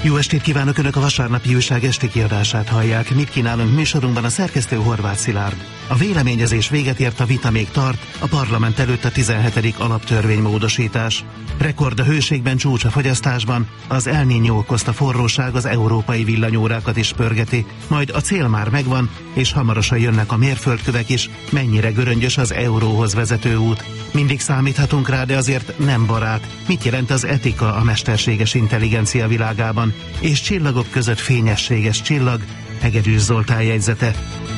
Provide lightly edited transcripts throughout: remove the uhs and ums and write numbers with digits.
Jó estét kívánok! Önök a vasárnapi újság esti kiadását hallják. Mit kínálunk műsorunkban? A szerkesztő Horváth Szilárd. A véleményezés véget ért, a vita még tart, a parlament előtt a 17. alaptörvénymódosítás. Rekord a hőségben, csúcs a fogyasztásban, az El Niño okozta forróság az európai villanyórákat is pörgeti, majd a cél már megvan, és hamarosan jönnek a mérföldkövek is, mennyire göröngyös az euróhoz vezető út. Mindig számíthatunk rá, de azért nem barát. Mit jelent az etika a mesterséges intelligencia világában? És csillagok között fényességes csillag, Hegedűs Zoltán jegyzete.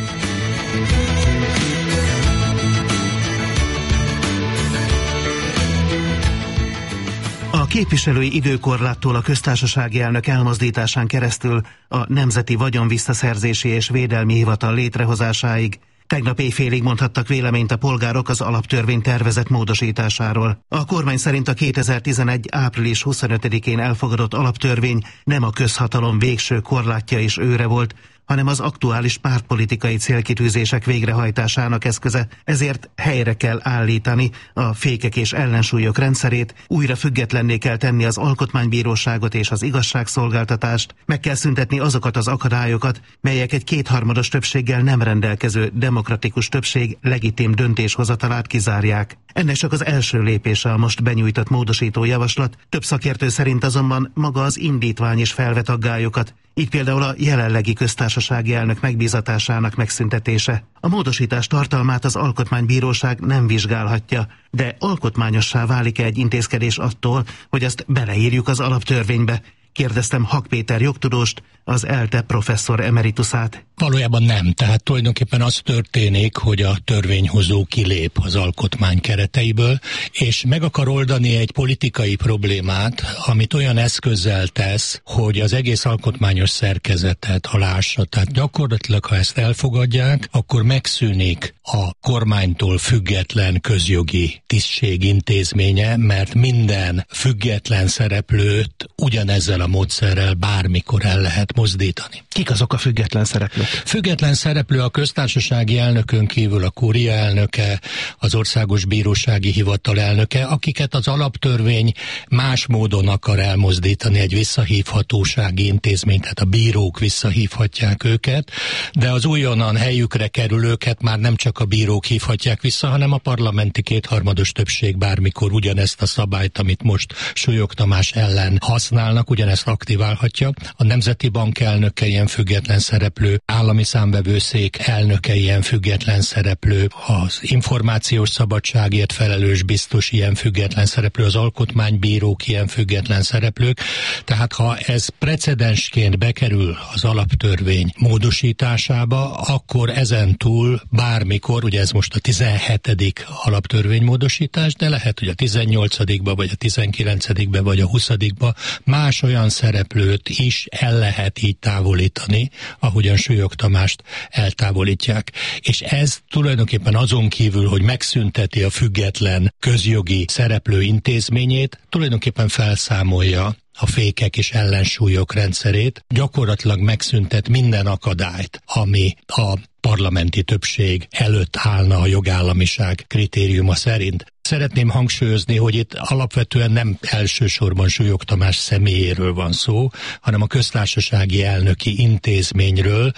A képviselői időkorláttól a köztársasági elnök elmozdításán keresztül a Nemzeti Vagyonvisszaszerzési és Védelmi Hivatal létrehozásáig tegnap éjfélig mondhattak véleményt a polgárok az alaptörvény tervezett módosításáról. A kormány szerint a 2011. április 25-én elfogadott alaptörvény nem a közhatalom végső korlátja és őre volt, hanem az aktuális pártpolitikai célkitűzések végrehajtásának eszköze, ezért helyre kell állítani a fékek és ellensúlyok rendszerét, újra függetlenné kell tenni az alkotmánybíróságot és az igazságszolgáltatást, meg kell szüntetni azokat az akadályokat, melyek egy kétharmados többséggel nem rendelkező demokratikus többség legitim döntéshozatalát kizárják. Ennek csak az első lépése a most benyújtott módosító javaslat, több szakértő szerint azonban maga az indítvány is felvet aggályokat, így például a jelenlegi köztársasági elnök megbízatásának megszüntetése. A módosítás tartalmát az Alkotmánybíróság nem vizsgálhatja, de alkotmányossá válik egy intézkedés attól, hogy azt beleírjuk az alaptörvénybe? Kérdeztem Hak Péter jogtudóst, az ELTE professzor emeritusát. Valójában nem, tehát tulajdonképpen az történik, hogy a törvényhozó kilép az alkotmány kereteiből, és meg akar oldani egy politikai problémát, amit olyan eszközzel tesz, hogy az egész alkotmányos szerkezetet alássa. Tehát gyakorlatilag, ha ezt elfogadják, akkor megszűnik a kormánytól független közjogi tisztség intézménye, mert minden független szereplőt ugyanezzel a módszerrel bármikor el lehet mozdítani. Kik azok a független szereplők? Független szereplő a köztársasági elnökön kívül a kúria elnöke, az Országos Bírósági Hivatal elnöke, akiket az alaptörvény más módon akar elmozdítani, egy visszahívhatósági intézmény, tehát a bírók visszahívhatják őket, de az újonnan helyükre kerülőket már nem csak a bírók hívhatják vissza, hanem a parlamenti kétharmados többség bármikor ugyanezt a szabályt, amit most Súlyog Tamás ellen használnak, ugyanezt aktiválhatja. A Nemzeti Bank elnöke ilyen független szereplő, állami számvevőszék elnöke ilyen független szereplő, az információs szabadságért felelős biztos ilyen független szereplő, az alkotmánybírók ilyen független szereplők. Tehát ha ez precedensként bekerül az alaptörvény módosításába, akkor ezen túl bármikor, ugye ez most a 17. alaptörvénymódosítás, de lehet, hogy a 18-ba, vagy a 19-be, vagy a 20-ba más olyan szereplőt is el lehet így távolítani, ahogyan Súlyog Tamást eltávolítják. És ez tulajdonképpen azon kívül, hogy megszünteti a független közjogi szereplő intézményét, tulajdonképpen felszámolja a fékek és ellensúlyok rendszerét, gyakorlatilag megszüntet minden akadályt, ami a parlamenti többség előtt állna a jogállamiság kritériuma szerint. Szeretném hangsúlyozni, hogy itt alapvetően nem elsősorban Súlyog Tamás személyéről van szó, hanem a köztársasági elnöki intézményről.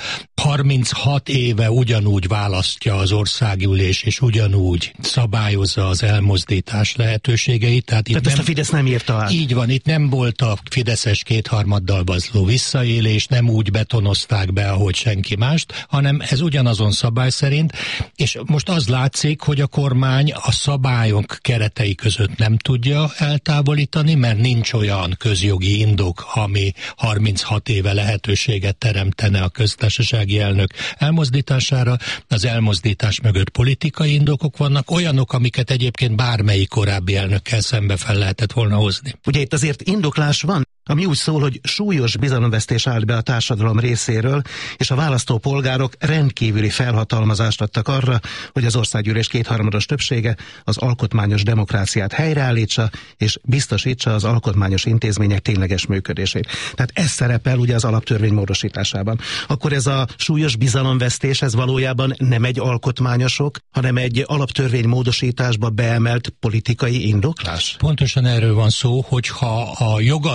36 éve ugyanúgy választja az országgyűlés, és ugyanúgy szabályozza az elmozdítás lehetőségeit. Tehát ezt a Fidesz nem írta át. Így van, itt nem volt a fideszes kétharmaddal bazló visszaélés, nem úgy betonozták be, ahogy senki mást, hanem ez ugyanazon szabály szerint, és most az látszik, hogy a kormány a szabályok keretei között nem tudja eltávolítani, mert nincs olyan közjogi indok, ami 36 éve lehetőséget teremtene a köztársasági elnök elmozdítására. Az elmozdítás mögött politikai indokok vannak, olyanok, amiket egyébként bármelyik korábbi elnökkel szembe fel lehetett volna hozni. Ugye itt azért indoklás van, ami úgy szól, hogy súlyos bizalomvesztés állt be a társadalom részéről, és a választópolgárok rendkívüli felhatalmazást adtak arra, hogy az országgyűlés kétharmados többsége az alkotmányos demokráciát helyreállítsa, és biztosítsa az alkotmányos intézmények tényleges működését. Tehát ez szerepel ugye az alaptörvény módosításában. Akkor ez a súlyos bizalomvesztés, ez valójában nem egy alkotmányosok, hanem egy alaptörvény módosításba beemelt politikai indoklás? Pontosan erről van szó, hogyha a jogalkotó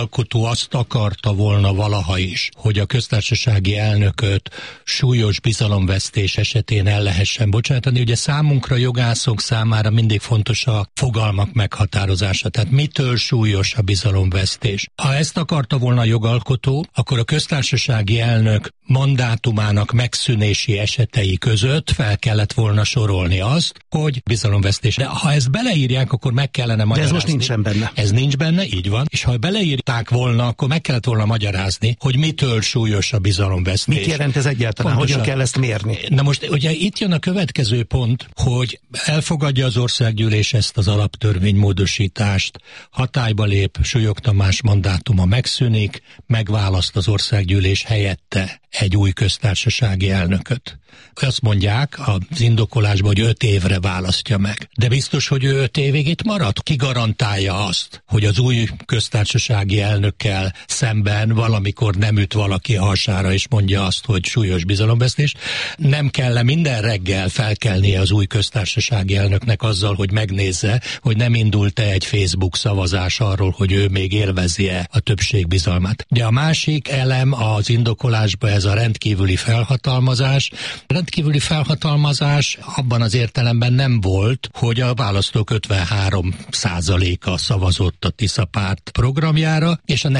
azt akarta volna valaha is, hogy a köztársasági elnököt súlyos bizalomvesztés esetén el lehessen bocsátani. Ugye számunkra, jogászok számára mindig fontos a fogalmak meghatározása, tehát mitől súlyos a bizalomvesztés. Ha ezt akarta volna a jogalkotó, akkor a köztársasági elnök mandátumának megszűnési esetei között fel kellett volna sorolni azt, hogy bizalomvesztés. De ha ezt beleírják, akkor meg kellene magyarázni. De ez most nincsen benne. Ez nincs benne, így van. És ha beleírták volna, akkor meg kellett volna magyarázni, hogy mitől súlyos a bizalomvesztés. Mit jelent ez egyáltalán? Pontosan. Hogyan kell ezt mérni? Na most ugye itt jön a következő pont, hogy elfogadja az országgyűlés ezt az alaptörvénymódosítást, hatályba lép, Súlyog Tamás mandátuma megszűnik, megválaszt az országgyűlés helyette egy új köztársasági elnököt. Azt mondják az indokolásban, hogy 5 évre választja meg. De biztos, hogy ő 5 évig itt marad? Ki garantálja azt, hogy az új köztársasági elnökkel szemben valamikor nem üt valaki hasára és mondja azt, hogy súlyos bizalomvesztés? Nem kell minden reggel felkelnie az új köztársasági elnöknek azzal, hogy megnézze, hogy nem indult-e egy Facebook szavazás arról, hogy ő még élvezi-e a többség bizalmát. De a másik elem az indokolásban ez a rendkívüli felhatalmazás. Rendkívüli felhatalmazás abban az értelemben nem volt, hogy a választók 53%-a szavazott a Tisza párt programjára, és a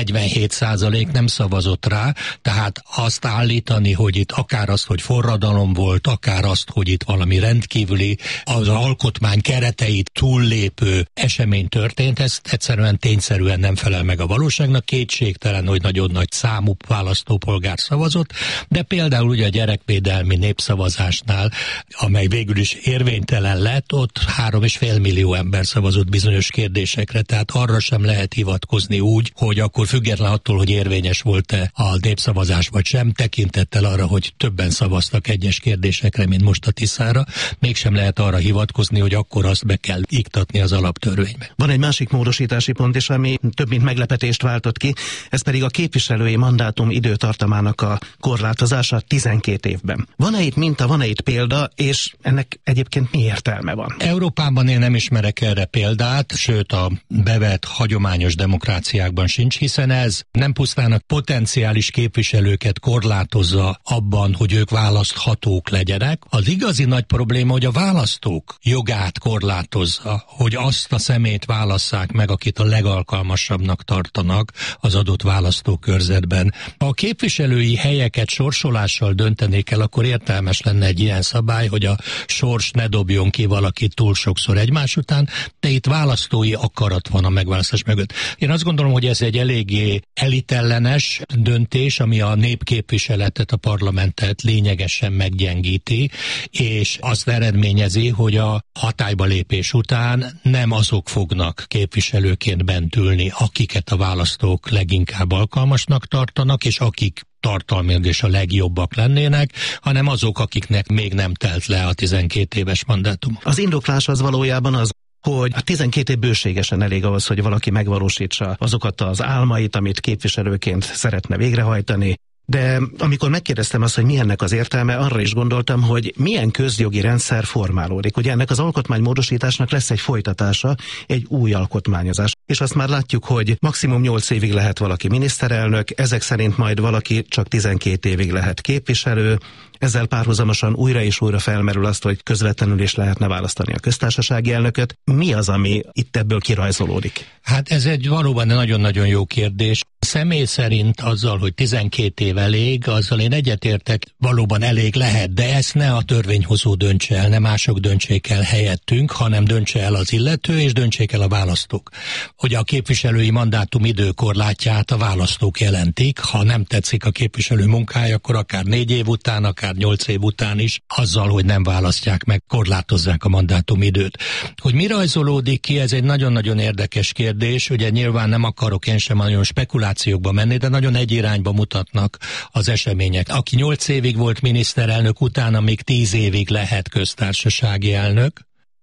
47% nem szavazott rá, tehát azt állítani, hogy itt akár azt, hogy forradalom volt, akár azt, hogy itt valami rendkívüli, az alkotmány kereteit túllépő esemény történt, ez egyszerűen tényszerűen nem felel meg a valóságnak, kétségtelen, hogy nagyon nagy számú választópolgár szavazott, de például ugye a gyerekvédelmi népszavazásnál, amely végül is érvénytelen lett, ott 3,5 millió ember szavazott bizonyos kérdésekre, tehát arra sem lehet hivatkozni úgy, hogy akkor független attól, hogy érvényes volt-e a népszavazás vagy sem, tekintettel arra, hogy többen szavaztak egyes kérdésekre, mint most a Tiszára, mégsem lehet arra hivatkozni, hogy akkor azt be kell iktatni az alaptörvénybe. Van egy másik módosítási pont is, ami több mint meglepetést váltott ki, ez pedig a képviselői mandátum időtartamának a korlátozása 12 évben. Van-e itt minta, van-e itt példa, és ennek egyébként mi értelme van? Európában én nem ismerek erre példát, sőt a bevett hagyományos demokráciákban sincs, hiszen ez nem pusztán a potenciális képviselőket korlátozza abban, hogy ők választhatók legyenek. Az igazi nagy probléma, hogy a választók jogát korlátozza, hogy azt a személyt válasszák meg, akit a legalkalmasabbnak tartanak az adott választókörzetben. Ha a képviselői helyeket sorsolással döntenék el, akkor értelmes lenne egy ilyen szabály, hogy a sors ne dobjon ki valakit túl sokszor egymás után, de itt választói akarat van a megválasztás mögött. Én azt gondolom, hogy ez egy eléggé elitellenes döntés, ami a népképviseletet, a parlamentet lényegesen meggyengíti, és azt eredményezi, hogy a hatályba lépés után nem azok fognak képviselőként bent ülni, akiket a választók leginkább alkalmasnak tartanak, és akik tartalmilag és a legjobbak lennének, hanem azok, akiknek még nem telt le a 12 éves mandátum. Az indoklás az valójában az, hogy a 12 év bőségesen elég ahhoz, hogy valaki megvalósítsa azokat az álmait, amit képviselőként szeretne végrehajtani. De amikor megkérdeztem azt, hogy mi ennek az értelme, arra is gondoltam, hogy milyen közjogi rendszer formálódik. Ugye ennek az alkotmánymódosításnak lesz egy folytatása, egy új alkotmányozás. És azt már látjuk, hogy maximum 8 évig lehet valaki miniszterelnök, ezek szerint majd valaki csak 12 évig lehet képviselő. Ezzel párhuzamosan újra és újra felmerül azt, hogy közvetlenül is lehetne választani a köztársasági elnököt. Mi az, ami itt ebből kirajzolódik? Hát ez egy valóban nagyon-nagyon jó kérdés. Személy szerint azzal, hogy 12 év elég, azzal én egyetértek, valóban elég lehet, de ezt ne a törvényhozó döntse el, ne mások döntsék el helyettünk, hanem döntse el az illető, és döntsék el a választók. Hogy a képviselői mandátum időkorlátját a választók jelentik, ha nem tetszik a képviselő munkája, akkor akár 4 év után, akár 8 év után is, azzal, hogy nem választják meg, korlátozzák a mandátum időt. Hogy mi rajzolódik ki, ez egy nagyon-nagyon érdekes kérdés, ugye nyilván nem akarok én sem nagyon spekulációkba menni, de nagyon egy irányba mutatnak az események. Aki 8 évig volt miniszterelnök, utána még 10 évig lehet köztársasági elnök,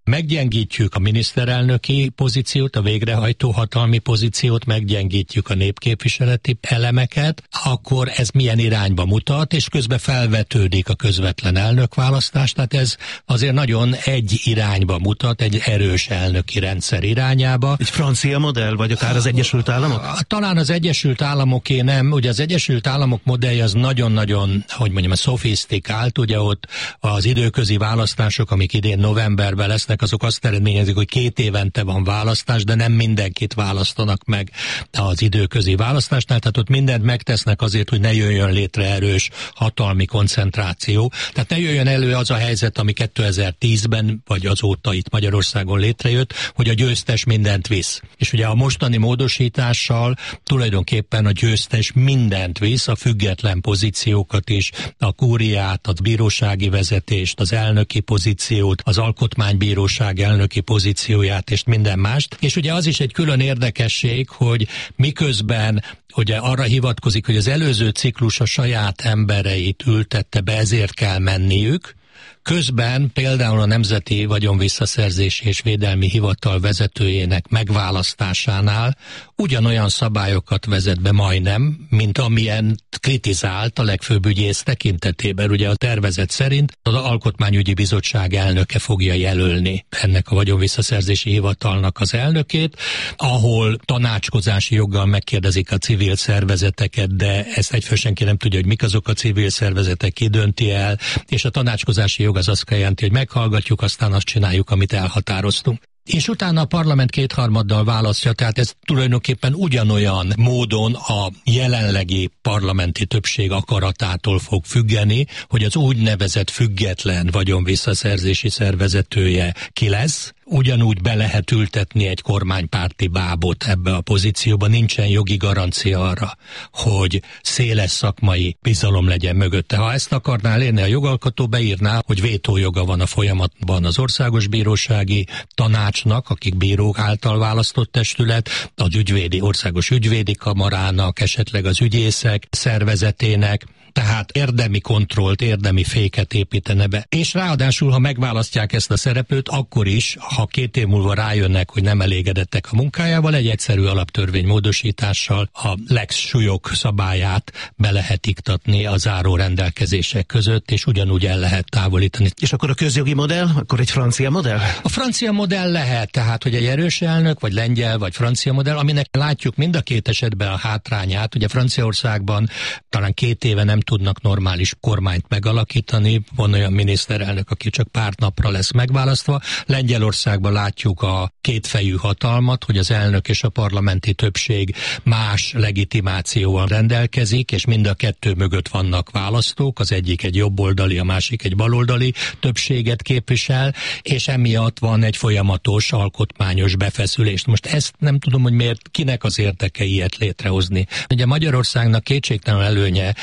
meggyengítjük a miniszterelnöki pozíciót, a végrehajtó hatalmi pozíciót, meggyengítjük a népképviseleti elemeket, akkor ez milyen irányba mutat, és közben felvetődik a közvetlen elnökválasztás, tehát ez azért nagyon egy irányba mutat, egy erős elnöki rendszer irányába. Egy francia modell, vagy akár az Egyesült Államok? Talán az Egyesült Államoké nem, ugye az Egyesült Államok modellje az nagyon-nagyon, hogy mondjam, szofisztikált, ugye ott az időközi választások, amik idén novemberben lesznek, azok azt eredményezik, hogy 2 évente van választás, de nem mindenkit választanak meg az időközi választásnál, tehát ott mindent megtesznek azért, hogy ne jöjjön létre erős hatalmi koncentráció. Tehát ne jöjjön elő az a helyzet, ami 2010-ben, vagy azóta itt Magyarországon létrejött, hogy a győztes mindent visz. És ugye a mostani módosítással tulajdonképpen a győztes mindent visz, a független pozíciókat is, a kúriát, a bírósági vezetést, az elnöki pozíciót, az alkotmánybíróság elnöki pozícióját és minden mást. És ugye az is egy külön érdekesség, hogy miközben ugye arra hivatkozik, hogy az előző ciklus a saját embereit ültette be, ezért kell menniük, közben például a Nemzeti Vagyonvisszaszerzési és Védelmi Hivatal vezetőjének megválasztásánál ugyanolyan szabályokat vezet be majdnem, mint amilyen kritizált a legfőbb ügyész tekintetében. Ugye a tervezet szerint az Alkotmányügyi Bizottság elnöke fogja jelölni ennek a Vagyonvisszaszerzési Hivatalnak az elnökét, ahol tanácskozási joggal megkérdezik a civil szervezeteket, de ezt egyfő senki nem tudja, hogy mik azok a civil szervezetek, ki dönti el, és a tanácskozási jog az azt jelenti, hogy meghallgatjuk, aztán azt csináljuk, amit elhatároztunk. És utána a parlament 2/3 választja, tehát ez tulajdonképpen ugyanolyan módon a jelenlegi parlamenti többség akaratától fog függeni, hogy az úgynevezett független vagyonvisszaszerzési szervezetője ki lesz. Ugyanúgy be lehet ültetni egy kormánypárti bábot ebbe a pozícióba, nincsen jogi garancia arra, hogy széles szakmai bizalom legyen mögötte. Ha ezt akarná elérni a jogalkotó, beírná, hogy vétójoga van a folyamatban az Országos Bírósági Tanácsnak, akik bírók által választott testület, az Országos Ügyvédi Kamarának, esetleg az ügyészek szervezetének, tehát érdemi kontrollt, érdemi féket építene be. És ráadásul, ha megválasztják ezt a szereplőt, akkor is, ha 2 év múlva rájönnek, hogy nem elégedettek a munkájával, egy egyszerű alaptörvény módosítással a lex súlyok szabályát be lehet iktatni a záró rendelkezések között, és ugyanúgy el lehet távolítani. És akkor a közjogi modell? Akkor egy francia modell? A francia modell lehet, tehát, hogy egy erős elnök, vagy lengyel, vagy francia modell, aminek látjuk mind a 2 esetben a hátrányát. Ugye Franciaországban talán 2 éve nem tudnak normális kormányt megalakítani, van olyan miniszterelnök, aki csak pár napra lesz megválasztva. Lengyelországban látjuk a kétfejű hatalmat, hogy az elnök és a parlamenti többség más legitimációval rendelkezik, és mind a 2 mögött vannak választók, az egyik egy jobboldali, a másik egy baloldali többséget képvisel, és emiatt van egy folyamatos alkotmányos befeszülés. Most ezt nem tudom, hogy miért, kinek az érdeke ilyet létrehozni. Ugye Magyarországnak kétségtelen előnye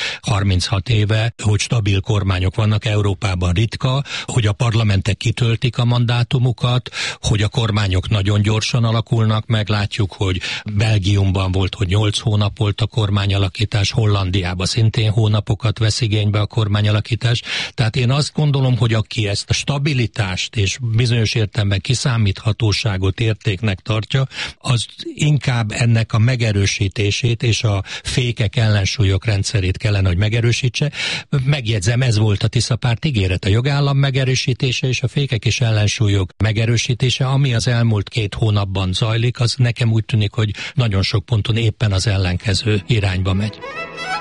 36 éve, hogy stabil kormányok vannak, Európában ritka, hogy a parlamentek kitöltik a mandátumukat, hogy a kormányok nagyon gyorsan alakulnak meg, látjuk, hogy Belgiumban volt, hogy 8 hónap volt a kormányalakítás, Hollandiában szintén hónapokat vesz igénybe a kormányalakítás. Tehát én azt gondolom, hogy aki ezt a stabilitást és bizonyos értelemben kiszámíthatóságot értéknek tartja, az inkább ennek a megerősítését és a fékek ellensúlyok rendszerét kellene, hogy megerősítse. Megjegyzem, ez volt a Tiszapárt ígéret, a jogállam megerősítése és a fékek és ellensúlyok megerősítése, ami az elmúlt 2 hónapban zajlik, az nekem úgy tűnik, hogy nagyon sok ponton éppen az ellenkező irányba megy.